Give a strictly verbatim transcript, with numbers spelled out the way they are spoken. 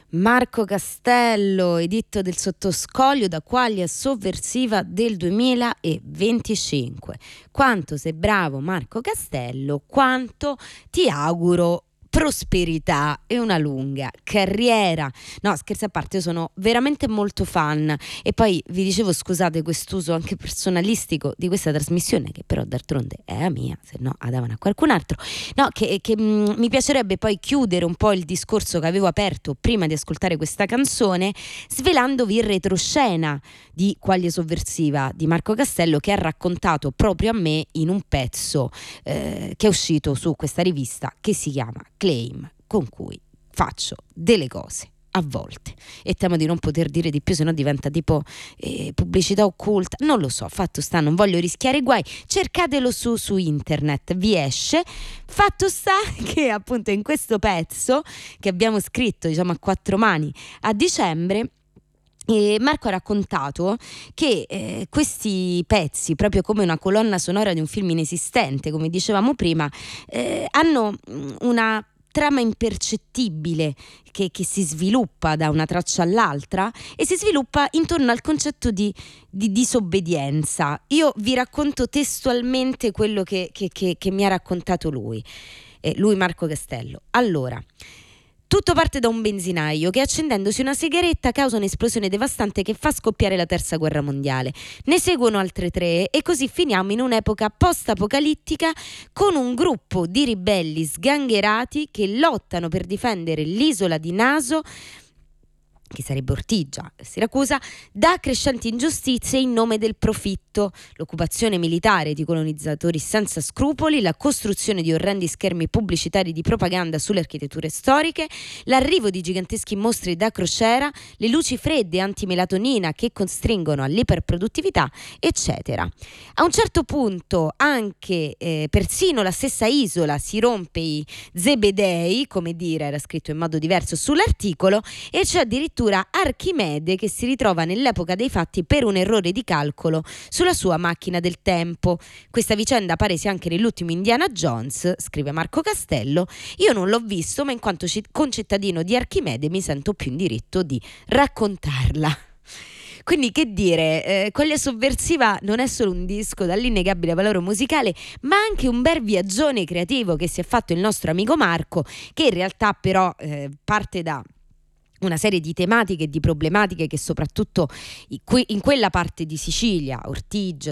Marco Castello, editto del Sottoscoglio da Quaglia Sovversiva del duemilaventicinque. Quanto sei bravo Marco Castello, quanto ti auguro prosperità e una lunga carriera. No, scherzi a parte, io sono veramente molto fan e poi vi dicevo, scusate quest'uso anche personalistico di questa trasmissione, che però d'altronde è la mia, se no adavano a qualcun altro. No, che, che mh, mi piacerebbe poi chiudere un po' il discorso che avevo aperto prima di ascoltare questa canzone, svelandovi il retroscena di Quaglia Sovversiva di Marco Castello, che ha raccontato proprio a me in un pezzo eh, che è uscito su questa rivista che si chiama Claim, con cui faccio delle cose a volte e temo di non poter dire di più, se no diventa tipo eh, pubblicità occulta, non lo so, fatto sta, non voglio rischiare guai, cercatelo su, su internet, vi esce. Fatto sta che appunto in questo pezzo che abbiamo scritto, diciamo, a quattro mani a dicembre, E Marco ha raccontato che eh, questi pezzi, proprio come una colonna sonora di un film inesistente, come dicevamo prima, eh, hanno una trama impercettibile che, che si sviluppa da una traccia all'altra e si sviluppa intorno al concetto di, di disobbedienza. Io vi racconto testualmente quello che, che, che, che mi ha raccontato lui, eh, lui Marco Castello. Allora, tutto parte da un benzinaio che, accendendosi una sigaretta, causa un'esplosione devastante che fa scoppiare la terza guerra mondiale. Ne seguono altre tre e così finiamo in un'epoca post-apocalittica con un gruppo di ribelli sgangherati che lottano per difendere l'isola di Naso, che sarebbe Ortigia, Siracusa, da crescenti ingiustizie in nome del profitto, l'occupazione militare di colonizzatori senza scrupoli, la costruzione di orrendi schermi pubblicitari di propaganda sulle architetture storiche, l'arrivo di giganteschi mostri da crociera, le luci fredde antimelatonina che costringono all'iperproduttività, eccetera. A un certo punto anche eh, persino la stessa isola si rompe i zebedei, come dire, era scritto in modo diverso sull'articolo, e c'è addirittura Archimede che si ritrova nell'epoca dei fatti per un errore di calcolo sulla sua macchina del tempo. Questa vicenda pare sia anche nell'ultimo Indiana Jones, scrive Marco Castello. Io non l'ho visto, ma in quanto concittadino di Archimede mi sento più in diritto di raccontarla. Quindi, che dire, eh, Quaglia Sovversiva non è solo un disco dall'innegabile valore musicale, ma anche un bel viaggione creativo che si è fatto il nostro amico Marco, che in realtà però eh, parte da una serie di tematiche e di problematiche che soprattutto in quella parte di Sicilia, Ortigia,